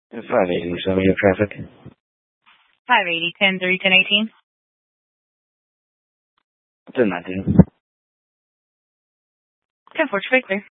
580, show me your traffic. 580, 10-3, 10-18. 10-19. 10-4, traffic clear.